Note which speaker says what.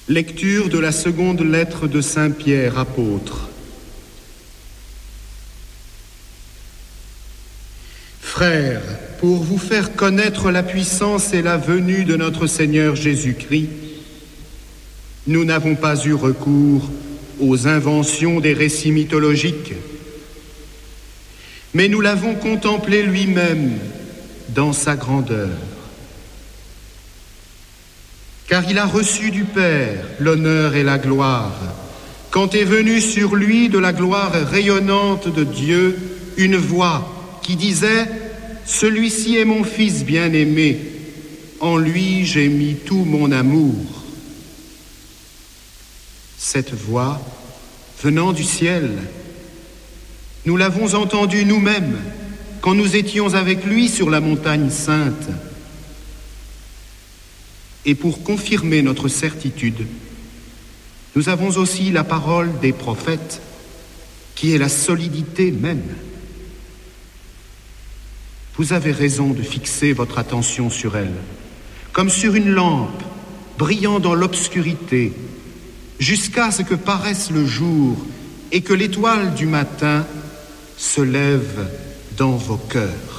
Speaker 1: Lecture de la seconde lettre de Saint Pierre, apôtre. Frères, pour vous faire connaître la puissance et la venue de notre Seigneur Jésus-Christ, nous n'avons pas eu recours aux inventions des récits mythologiques, mais nous l'avons contemplé lui-même dans sa grandeur. Car il a reçu du Père l'honneur et la gloire, quand est venue sur lui de la gloire rayonnante de Dieu une voix qui disait « Celui-ci est mon Fils bien-aimé, en lui j'ai mis tout mon amour ». Cette voix, venant du ciel, nous l'avons entendue nous-mêmes quand nous étions avec lui sur la montagne sainte. Et pour confirmer notre certitude, nous avons aussi la parole des prophètes, qui est la solidité même. Vous avez raison de fixer votre attention sur elle, comme sur une lampe brillant dans l'obscurité, jusqu'à ce que paraisse le jour et que l'étoile du matin se lève dans vos cœurs.